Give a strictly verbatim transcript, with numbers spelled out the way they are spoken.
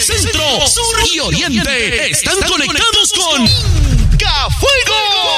centro, sur y oriente están conectados con Inca Fuego.